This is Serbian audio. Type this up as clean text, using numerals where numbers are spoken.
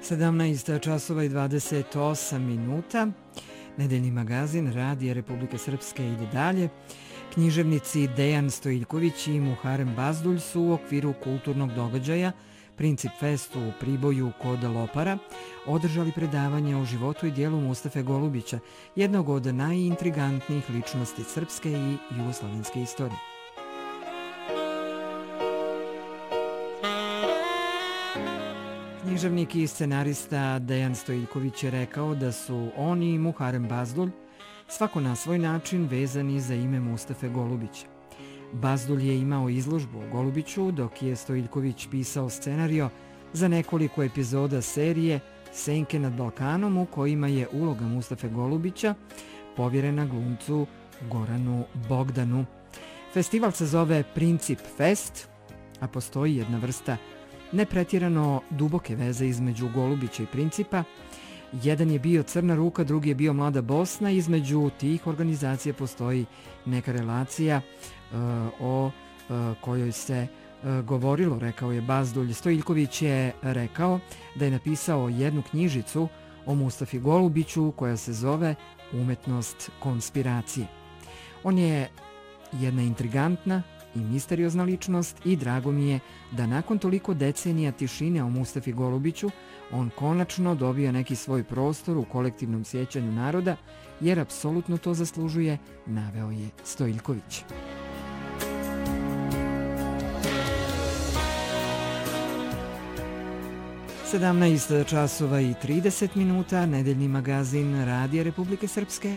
17 časova i 28 minuta. Nedeljni magazin Radija Republike Srpske ide dalje. Književnici Dejan Stojiljković i Muharem Bazdulj su u okviru kulturnog događaja Princip Fest u Priboju kod Lopara održali predavanje o životu i dijelu Mustafe Golubića, jednog od najintrigantnijih ličnosti srpske i jugoslavenske istorije. Književnik i scenarista Dejan Stojiljković je rekao da su on i Muharem Bazdulj svako na svoj način vezani za ime Mustafe Golubića. Bazdulj je imao izložbu o Golubiću, dok je Stojiljković pisao scenario za nekoliko epizoda serije Senke nad Balkanom, u kojima je uloga Mustafe Golubića povjerena glumcu Goranu Bogdanu. Festival se zove Princip Fest, a postoji jedna vrsta nepretjerano duboke veze između Golubića i Principa. Jedan je bio Crna ruka, drugi je bio Mlada Bosna. Između tih organizacija postoji neka relacija o kojoj se govorilo, rekao je Bazdulj. Stojiljković je rekao da je napisao jednu knjižicu o Mustafi Golubiću koja se zove Umetnost konspiracije. On je jedna intrigantna i misteriozna ličnost i drago mi je da nakon toliko decenija tišine o Mustafi Golubiću on konačno dobio neki svoj prostor u kolektivnom sjećanju naroda, jer apsolutno to zaslužuje, naveo je Stojiljković. Sedamnaest časova i 30 minuta, nedeljni magazin Radija Republike Srpske